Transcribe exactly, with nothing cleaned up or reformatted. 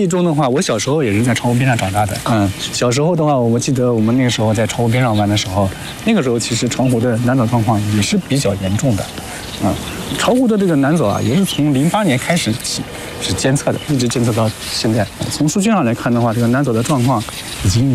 忆中的话，我小时候也是在巢湖边上长大的。嗯，小时候的话，我记得我们那个时候在巢湖边上玩的时候，那个时候其实巢湖的南枣状况也是比较严重的。啊，巢湖的这个南枣啊，也是从零八年开始起是监测的，一直监测到现在。从数据上来看的话，这个南枣的状况已经